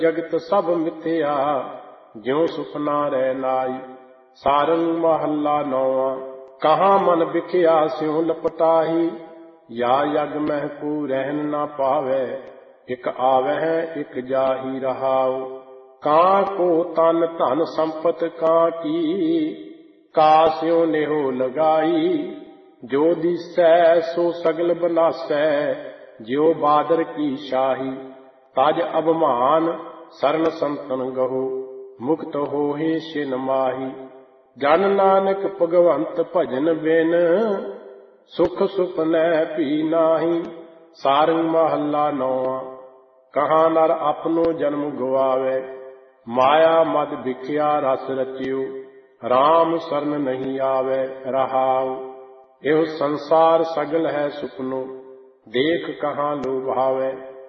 जगत सब मिथ्या ज्यों सुपना रह नाई। सारंग महला नौवा। कहाँ मन बिखया स्यों लपटाही, या यग मह को रहन न पावे। एक आवह एक जाही रहाओ। कां को तन धन संपत कां की, कास्यों नेहो लगाई। जो दिसै सो सगल बनासै, ज्यो बादर की शाही। तज अभिमान शरण संतन गहो, मुक्त होहे शिन माही। जन नानक भगवंत भजन बिन, सुख सुपनै भी नाही। सारंग महला नौवा। कहाँ नर अपनो जन्म गवावे, माया मद बिख्या रस रचियो। राम शरण नहीं आवे रहाओ। एहो संसार सगल है सुपनो, देख कहाँ लोभावे।